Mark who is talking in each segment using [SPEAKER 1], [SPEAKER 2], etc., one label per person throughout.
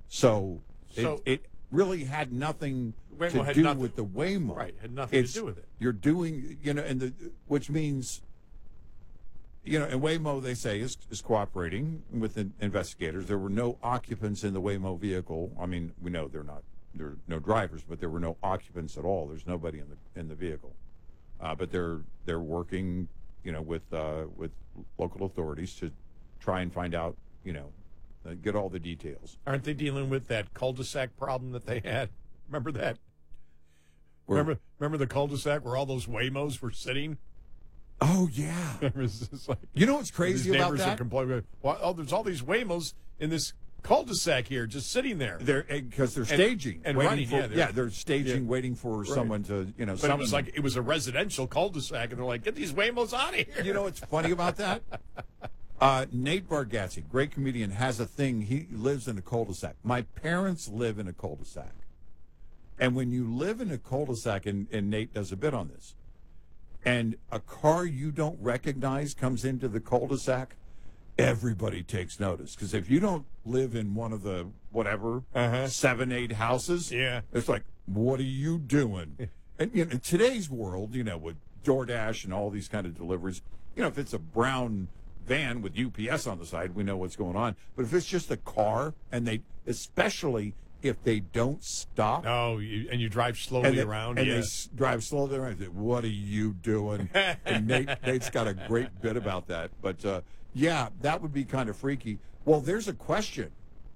[SPEAKER 1] So,
[SPEAKER 2] So-
[SPEAKER 1] it really had nothing
[SPEAKER 2] Waymo
[SPEAKER 1] to
[SPEAKER 2] had
[SPEAKER 1] do
[SPEAKER 2] nothing-
[SPEAKER 1] with the Waymo.
[SPEAKER 2] Right, had nothing to do with it.
[SPEAKER 1] You're doing, which means, and Waymo, they say, is cooperating with the investigators. There were no occupants in the Waymo vehicle. I mean, we know there are no drivers, but there were no occupants at all. There's nobody in the vehicle. But they're working, with local authorities to try and find out, get all the details.
[SPEAKER 2] Aren't they dealing with that cul-de-sac problem that they had? Remember that? Remember the cul-de-sac where all those Waymos were sitting?
[SPEAKER 1] Oh, yeah.
[SPEAKER 2] It was just like,
[SPEAKER 1] You know what's crazy
[SPEAKER 2] these
[SPEAKER 1] about
[SPEAKER 2] neighbors are
[SPEAKER 1] that?
[SPEAKER 2] complaining, there's all these Waymos in this cul-de-sac here just sitting there.
[SPEAKER 1] Because they're staging.
[SPEAKER 2] and
[SPEAKER 1] waiting
[SPEAKER 2] running,
[SPEAKER 1] for,
[SPEAKER 2] yeah,
[SPEAKER 1] they're staging, waiting for someone to,
[SPEAKER 2] But
[SPEAKER 1] summon
[SPEAKER 2] it was
[SPEAKER 1] them.
[SPEAKER 2] like it was a residential cul-de-sac, and they're like, get these Waymos out of here.
[SPEAKER 1] You know what's funny about that? Nate Bargatze, great comedian, has a thing. He lives in a cul-de-sac. My parents live in a cul-de-sac. And when you live in a cul-de-sac, and Nate does a bit on this, and a car you don't recognize comes into the cul-de-sac, everybody takes notice. Because if you don't live in one of the, 7, 8 houses, it's like, what are you doing? And in today's world, with DoorDash and all these kind of deliveries, if it's a brown van with UPS on the side, we know what's going on. But if it's just a car, and especially if they don't stop.
[SPEAKER 2] Oh, and you drive slowly around.
[SPEAKER 1] And they drive slowly around. Say, what are you doing? And Nate's got a great bit about that. But, that would be kind of freaky. Well, there's a question.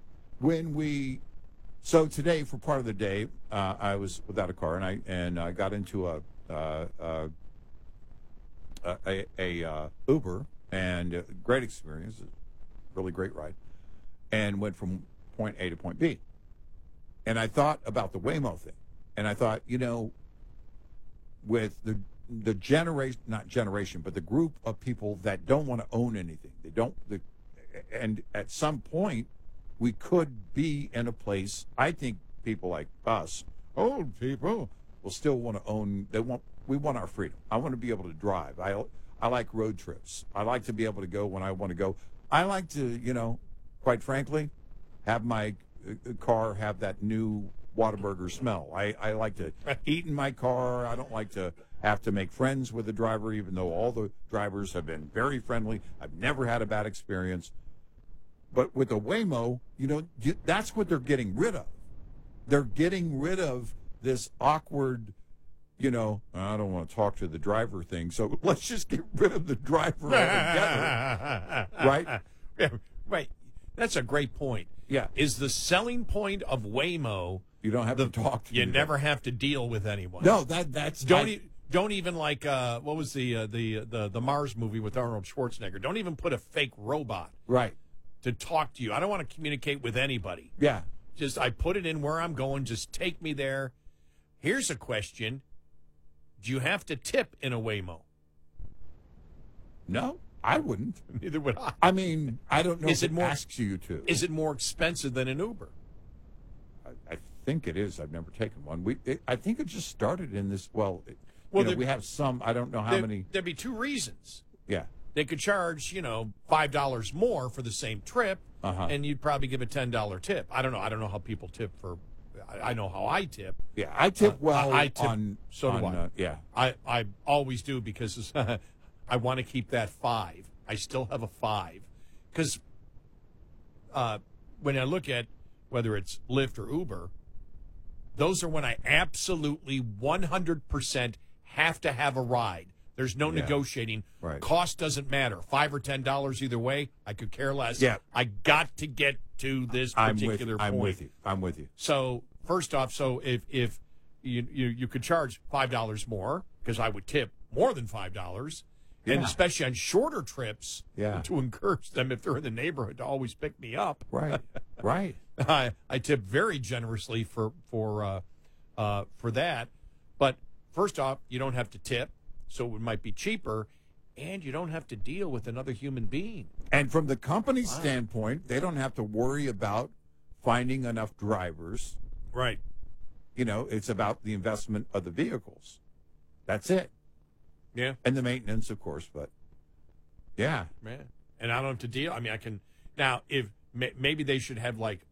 [SPEAKER 1] So today, for part of the day, I was without a car, and I got into a Uber, and great experience, really great ride, and went from point A to point B. And I thought about the Waymo thing, and I thought, with the generation, not generation, but the group of people that don't want to own anything, and at some point, we could be in a place. I think people like us, old people, will still want to own. We want our freedom. I want to be able to drive. I like road trips. I like to be able to go when I want to go. I like to, quite frankly, have my car have that new Whataburger smell. I like to eat in my car. I don't like to have to make friends with the driver, even though all the drivers have been very friendly. I've never had a bad experience. But with a Waymo, that's what they're getting rid of. They're getting rid of this awkward, I don't want to talk to the driver thing, so let's just get rid of the driver altogether. Right?
[SPEAKER 2] Yeah, right. That's a great point.
[SPEAKER 1] Yeah.
[SPEAKER 2] Is the selling point of Waymo,
[SPEAKER 1] you don't have to talk to
[SPEAKER 2] you
[SPEAKER 1] anybody.
[SPEAKER 2] never have to deal with anyone.
[SPEAKER 1] No, that's
[SPEAKER 2] don't even like what was the Mars movie with Arnold Schwarzenegger? Don't even put a fake robot
[SPEAKER 1] right
[SPEAKER 2] to talk to you. I don't want to communicate with anybody.
[SPEAKER 1] Yeah.
[SPEAKER 2] Just I put it in where I'm going. Just take me there. Here's a question: do you have to tip in a Waymo?
[SPEAKER 1] No, I wouldn't.
[SPEAKER 2] Neither would I.
[SPEAKER 1] I mean, I don't know
[SPEAKER 2] Is
[SPEAKER 1] if
[SPEAKER 2] it
[SPEAKER 1] it
[SPEAKER 2] more-
[SPEAKER 1] asks you to.
[SPEAKER 2] Is it more expensive than an Uber?
[SPEAKER 1] I think it is. I've never taken one. I think it just started in this. We have some. I don't know how many.
[SPEAKER 2] There'd be two reasons.
[SPEAKER 1] Yeah.
[SPEAKER 2] They could charge, $5 more for the same trip, and you'd probably give a $10 tip. I don't know. I don't know how people tip for. I know how I tip.
[SPEAKER 1] Yeah, I tip well.
[SPEAKER 2] I tip,
[SPEAKER 1] on.
[SPEAKER 2] So do I.
[SPEAKER 1] Yeah.
[SPEAKER 2] I always do because I want to keep that 5. I still have a 5 because when I look at whether it's Lyft or Uber, those are when I absolutely 100% have to have a ride. There's no negotiating.
[SPEAKER 1] Right.
[SPEAKER 2] Cost doesn't matter. $5 or $10 either way. I could care less.
[SPEAKER 1] Yeah.
[SPEAKER 2] I got to get to this particular point.
[SPEAKER 1] I'm with you.
[SPEAKER 2] So first off, if you could charge $5 more because I would tip more than $5, and especially on shorter trips, to encourage them if they're in the neighborhood to always pick me up.
[SPEAKER 1] Right. Right.
[SPEAKER 2] I tip very generously for that. But first off, you don't have to tip. So it might be cheaper, and you don't have to deal with another human being.
[SPEAKER 1] And from the company's standpoint, they don't have to worry about finding enough drivers.
[SPEAKER 2] Right.
[SPEAKER 1] It's about the investment of the vehicles. That's it.
[SPEAKER 2] Yeah.
[SPEAKER 1] And the maintenance, of course, but yeah.
[SPEAKER 2] Man. And I don't have to deal. I mean, I can now if maybe they should have like